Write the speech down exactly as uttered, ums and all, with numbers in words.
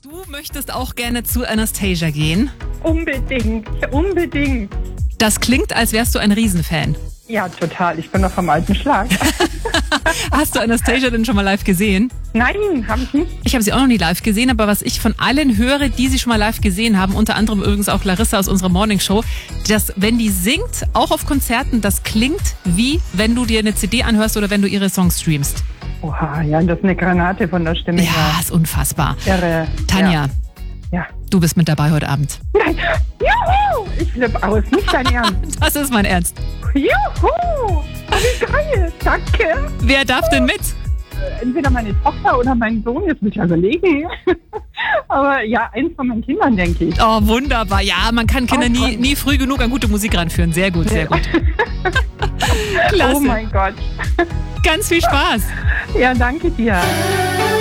Du möchtest auch gerne zu Anastasia gehen? Unbedingt, unbedingt. Das klingt, als wärst du ein Riesenfan. Ja, total. Ich bin noch vom alten Schlag. Hast du Anastasia denn schon mal live gesehen? Nein, habe ich nicht. Ich habe sie auch noch nie live gesehen, aber was ich von allen höre, die sie schon mal live gesehen haben, unter anderem übrigens auch Larissa aus unserer Morningshow, dass wenn die singt, auch auf Konzerten, das klingt wie wenn du dir eine C D anhörst oder wenn du ihre Songs streamst. Oha, ja, das ist eine Granate von der Stimme Ja, her. ist unfassbar. Irre. Tanja, Ja. ja. du bist mit dabei heute Abend. Nein. Juhu! Ich flippe aus. Nicht dein Ernst. Das ist mein Ernst. Juhu! Wie geil. Danke. Wer darf denn mit? Entweder meine Tochter oder mein Sohn. Jetzt muss ich ja überlegen. Aber ja, eins von meinen Kindern, denke ich. Oh, wunderbar. Ja, man kann Kinder Oh, nie, Gott. nie früh genug an gute Musik ranführen. Sehr gut, sehr gut. Klasse. Oh mein Gott. Ganz viel Spaß. Ja, danke dir.